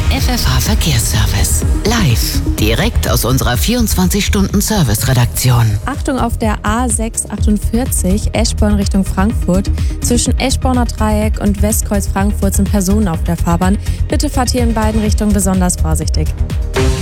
FFH Verkehrsservice. Live, direkt aus unserer 24-Stunden-Service-Redaktion. Achtung auf der A648 Eschborn Richtung Frankfurt. Zwischen Eschborner Dreieck und Westkreuz Frankfurt sind Personen auf der Fahrbahn. Bitte fahrt hier in beiden Richtungen besonders vorsichtig.